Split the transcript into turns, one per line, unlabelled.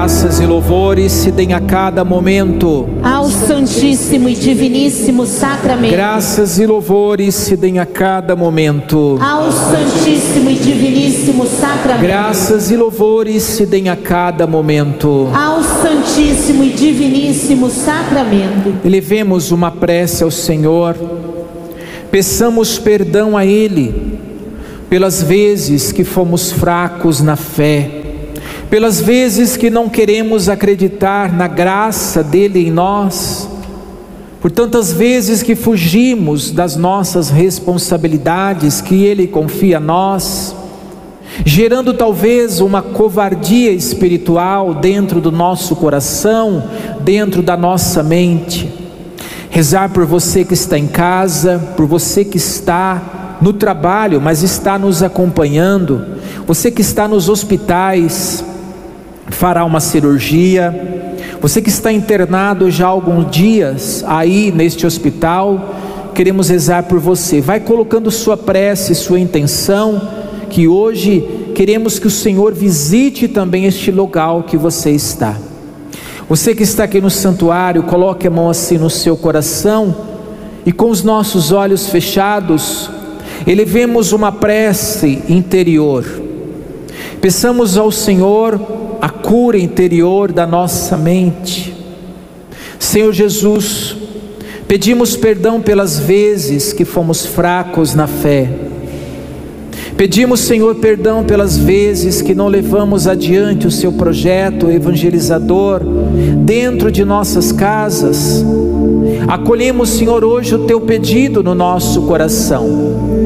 Graças e louvores se deem a cada momento
ao Santíssimo e Diviníssimo Sacramento.
Graças e louvores se deem a cada momento
ao Santíssimo e Diviníssimo Sacramento.
Graças e louvores se deem a cada momento
ao Santíssimo e Diviníssimo Sacramento.
Elevemos uma prece ao Senhor, peçamos perdão a Ele pelas vezes que fomos fracos na fé, pelas vezes que não queremos acreditar na graça dele em nós, por tantas vezes que fugimos das nossas responsabilidades que ele confia a nós, gerando talvez uma covardia espiritual dentro do nosso coração, dentro da nossa mente. Rezar por você que está em casa, por você que está no trabalho, mas está nos acompanhando, você que está nos hospitais, fará uma cirurgia, você que está internado já há alguns dias aí neste hospital, queremos rezar por você. Vai colocando sua prece, sua intenção, que hoje queremos que o Senhor visite também este local que você está. Você que está aqui no santuário, coloque a mão assim no seu coração e com os nossos olhos fechados, elevemos uma prece interior. Peçamos ao Senhor a cura interior da nossa mente. Senhor Jesus, pedimos perdão pelas vezes que fomos fracos na fé. Pedimos, Senhor, perdão pelas vezes que não levamos adiante o seu projeto evangelizador dentro de nossas casas. Acolhemos, Senhor, hoje o teu pedido no nosso coração.